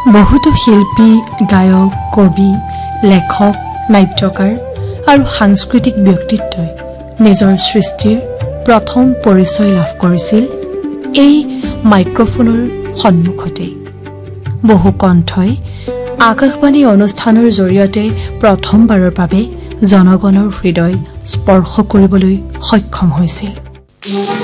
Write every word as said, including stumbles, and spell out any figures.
বহুতো শিল্পী, গায়ক, কবি, লেখক, নাট্যকাৰ আৰু সাংস্কৃতিক ব্যক্তিত্বই নিজৰ সৃষ্টিৰ প্ৰথম পৰিচয় লাভ কৰিছিল এই মাইক্ৰফোনৰ সন্মুখতে। বহু কণ্ঠই আকাশবাণী অনুষ্ঠানৰ জৰিয়তে প্ৰথমবাৰৰ বাবে জনগণৰ হৃদয় স্পৰ্শ কৰিবলৈ সক্ষম হৈছিল।